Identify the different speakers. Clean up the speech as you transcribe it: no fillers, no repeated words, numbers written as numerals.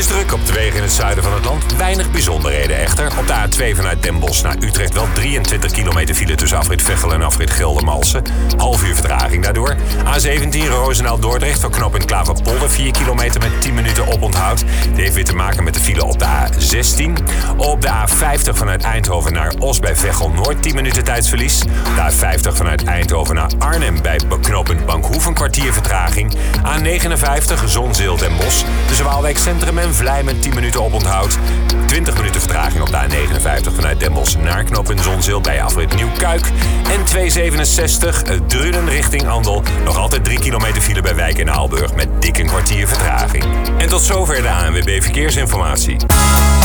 Speaker 1: is druk op de wegen in het zuiden van het land. Weinig bijzonderheden echter. Op de A2 vanuit Den Bosch naar Utrecht wel 23 kilometer file tussen afrit Veghel en afrit Geldermalsen. Half uur vertraging daardoor. A17 Roosendaal-Dordrecht voor knooppunt Klaverpolder. 4 kilometer met 10 minuten oponthoud. Dit heeft weer te maken met de file op de A16. Op de A50 vanuit Eindhoven naar Os bij Veghel-Noord 10 minuten tijdsverlies. De A50 vanuit Eindhoven naar Arnhem bij knooppunt Bankhoef een kwartier vertraging. A59 Zonzeel-Den Bosch tussen Waalwijk Centrum en Vlijmen 10 minuten oponthoud. 20 minuten vertraging op de A59 vanuit Den Bosch naar knooppunt Zonzeel bij afrit Nieuwkuik. En 267 Drunen richting Andel. Nog altijd 3 kilometer file bij Wijk en Aalburg met dik een kwartier vertraging. En tot zover de ANWB Verkeersinformatie.